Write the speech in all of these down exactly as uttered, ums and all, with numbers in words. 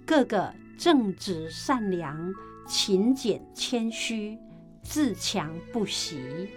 个个正直善良，勤俭谦虚，自强不息。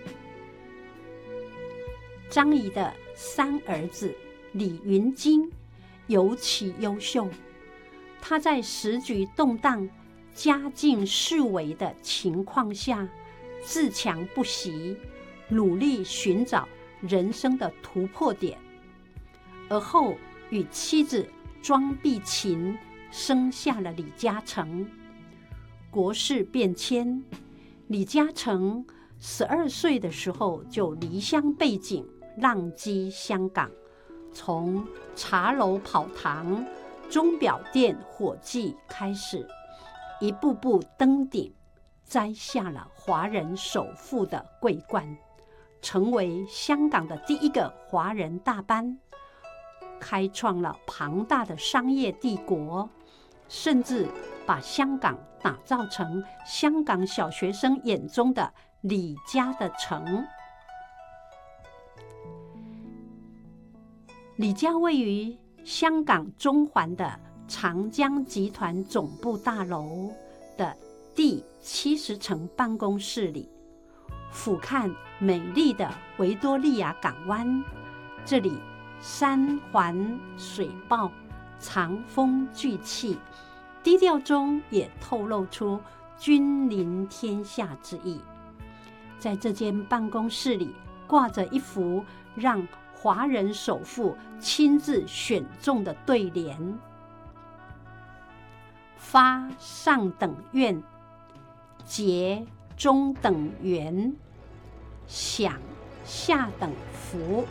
张仪的三儿子李云金尤其优秀，他在时局动荡、家境式微的情况下，自强不息，努力寻找人生的突破点。而后与妻子庄碧琴生下了李嘉诚。国事变迁，李嘉诚十二岁的时候就离乡背井，浪迹香港，从茶楼跑堂、钟表店伙计开始，一步步登顶，摘下了华人首富的桂冠，成为香港的第一个华人大班，开创了庞大的商业帝国，甚至把香港打造成香港小学生眼中的李家的城。李家位于香港中环的长江集团总部大楼的第七十层办公室里，俯瞰美丽的维多利亚港湾。这里山环水抱，长风聚气，低调中也透露出君临天下之意。在这间办公室里，挂着一幅让华人首富亲自选中的对联：发上等愿，结中等缘，享下等福，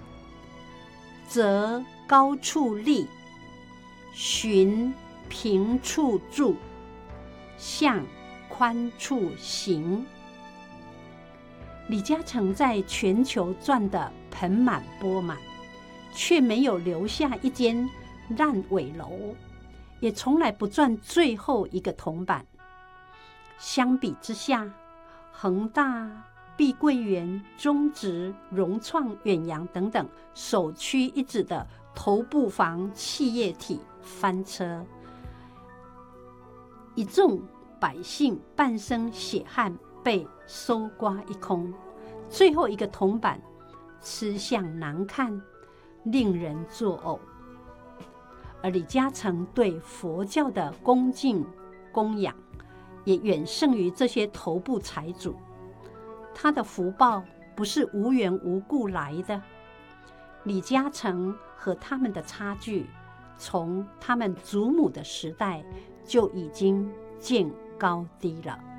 择高处立，寻平处住，向宽处行。李嘉诚在全球赚得盆满钵满，却没有留下一间烂尾楼，也从来不赚最后一个铜板。相比之下，恒大、碧桂园、中植、融创、远洋等等首屈一指的头部房企业体翻车，一众百姓半生血汗被搜刮一空，最后一个铜板吃相难看，令人作呕。而李嘉诚对佛教的恭敬供养也远胜于这些头部财主，他的福报不是无缘无故来的。李嘉诚和他们的差距，从他们祖母的时代就已经见高低了。